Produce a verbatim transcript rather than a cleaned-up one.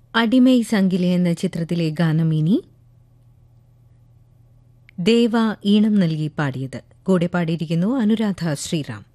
അടിമൈ സംഗിലെ എന്ന ചിത്രത്തിലെ ഗാനം ഇനി ദേവ ഈണം നൽകി പാടിയത്. കൂടെ പാടിയിരിക്കുന്നു അനുരാധ ശ്രീറാം.